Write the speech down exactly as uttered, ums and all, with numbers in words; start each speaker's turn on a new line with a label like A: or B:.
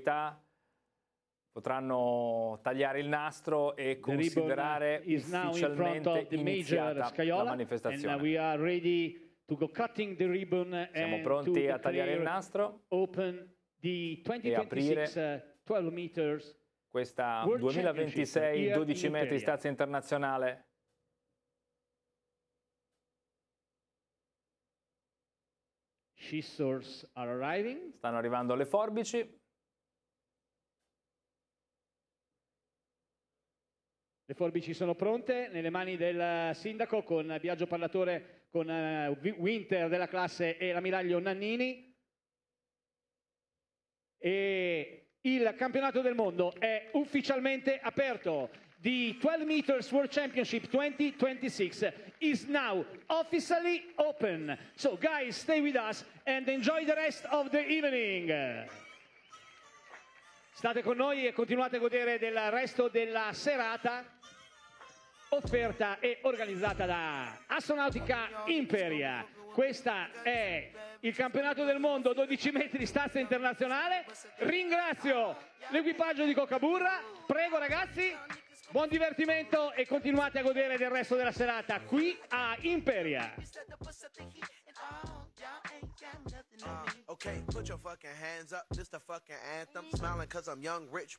A: autorità potranno tagliare il nastro e considerare ufficialmente iniziata la manifestazione. Siamo pronti a tagliare il nastro e aprire questa duemilaventisei dodici metri stazza internazionale. Stanno arrivando le forbici.
B: Le forbici sono pronte, nelle mani del sindaco con Biagio Parlatore, con Winter della classe e l'ammiraglio Nannini. E il campionato del mondo è ufficialmente aperto. The twelve meters World Championship twenty twenty-six is now officially open. So guys, stay with us and enjoy the rest of the evening. State con noi e continuate a godere del resto della serata offerta e organizzata da Astronautica Imperia. Questa è il campionato del mondo dodici metri stazza internazionale. Ringrazio l'equipaggio di Cocaburra. Prego ragazzi, buon divertimento e continuate a godere del resto della serata qui a Imperia.
C: Uh, okay, put your fucking hands up, this the fucking anthem. Smiling cause I'm young, rich.